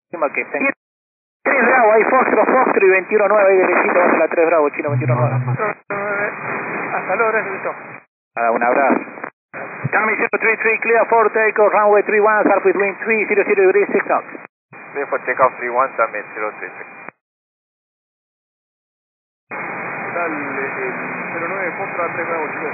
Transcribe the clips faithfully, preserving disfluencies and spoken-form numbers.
Que está en tres Bravo, ahí Foxtrot, Foxtrot y veintiuno nueve, ahí derechito hacia la tres Bravo, Chino veintiuno nueve. Hasta luego, gracias, listo. Nada, un abrazo. Tommy zero three three, clear for takeoff, runway three one, start with wind three zero zero degrees, six knots. Clear for takeoff three one, Tommy zero three three. Tal el cero nueve Foxtrot tres Bravo, chicos.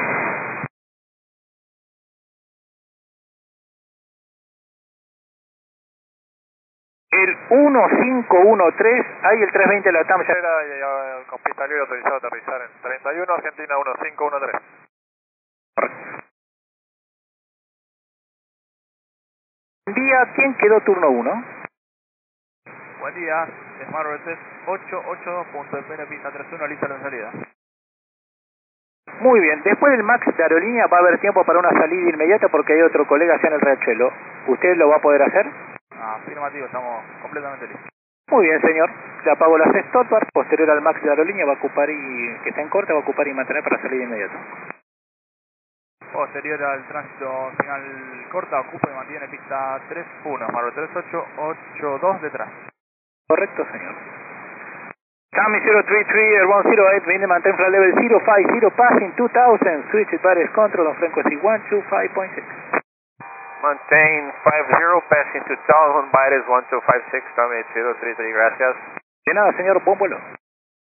El uno cinco uno tres, ahí el trescientos veinte de la TAM ya. Ya, el compita libre autorizado a aterrizar en treinta y uno, Argentina uno cinco uno tres. Buen día, ¿quién quedó turno uno? Buen día, Smart Reset ochenta y ocho, punto de P N pista treinta y uno, lista la salida. Muy bien, después del Max de aerolínea va a haber tiempo para una salida inmediata porque hay otro colega allá en el riachuelo. ¿Usted lo va a poder hacer? Afirmativo, estamos completamente listos. Muy bien, señor. Le apago las stop bar, posterior al Max de aerolínea va a ocupar y, que está en corte, va a ocupar y mantener para salida inmediata. Posterior al tránsito final corta, ocupa y mantiene pista tres uno, Smart tres ocho ocho dos detrás. Correcto, señor. Tommy zero three three, Airborne zero eight, viene maintain flight level zero five zero, passing two thousand, switch it various control on frequency one two five point six. Maintain five zero, passing two thousand, Baires one two five six, Tommy zero three three, gracias. De nada, señor, buen vuelo.